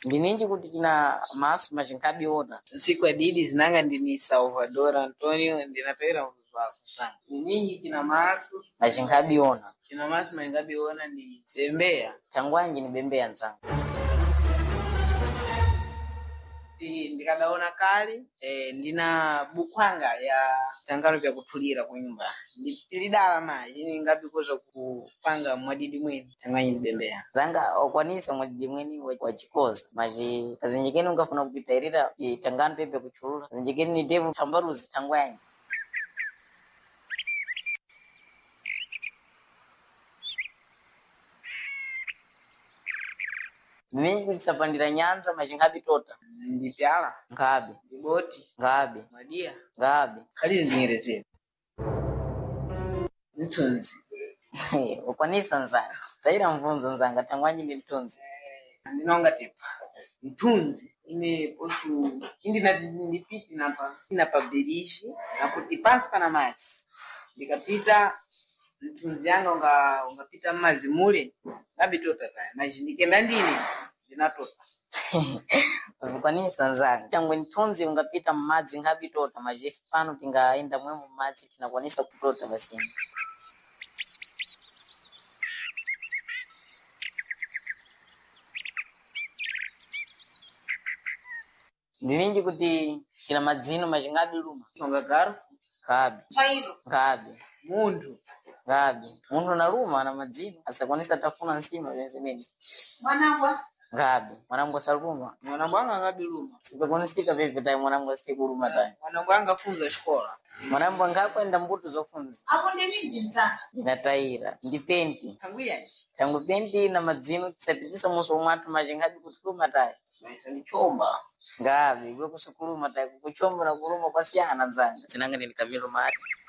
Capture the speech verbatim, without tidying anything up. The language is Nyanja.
Ndininji kuti tina masu machinkabi ona. Siku adidi zinanga ndini Salvador Antonio ndinapera mvuzwako sana. Ndininji kina masu machinkabi ona. Kina masu machinkabi ona ni bembeya. Changwanji ni bembeya nzanga. Ndikadaona kali eh, ndina bukwanga ya tangalo vya kutulira ku nyumba ndilidala maji ngapi koza kupanga mwadidi mweni tangwanyi bembeya zanga okwanisa mwadidi mweni wa chikoza maji kazinjikeni ungafuna kupita irira tangano pepe kuchulula kazinjikeni ni devu tambaruzi tangwanyi. Mimi kulisapandira Nyanza machinkabi tota. Ndipyala. Ngabi. Ndiboti. Ngabi. Madia. Ngabi. Khalili ndingereze. Mtunzi. Ukwanisa nzanga. Taira mvunzo nzanga tangwanyi ndi mtunzi. Ndinonga tipa. Mtunzi. Ine potu indi na ndipiti napa napa berishi na kutipasi pana mazi. Ndikapita mtunzi yanga unga ungapita mazi mule ngabi tota taya. Maji ndikenda ndini ndinatota. Ukwanisa nzanga. Changwe mtunzi ungapita mazi ngabi tota maji pano tingaenda mwemu mazi tinakwanisa kutota basi. Ndininji kuti kina madzino machingabi luma. Songa garufu. Ngabi. Chairo. Ngabi. Mundu. Ngabi. Mundu na luma na madzino. Asakwanisa tafuna nsima vense nini. Mwanangwa. Ngabi. Mwanangwa saluma. Mwanangwa anga ngabi luma. Sipakonisika pepe tayi mwanangwa siku luma tayi. Mwanangwa anga funza shikola. Mwanangwa ngakwenda mbuto zofunza. Apo ndiniji nzanga. Ndinataira. Ndipenti. Tanguya. Tangu penti na madzino tisapitisa muso mwatu machingabi kutuluma tayi. Maisa ni chomba. Ngabi. Gwe kusukuluma tayi. Kuchomba na kuluma kwa siyana nzanga. Zinanga ni kamilo mati.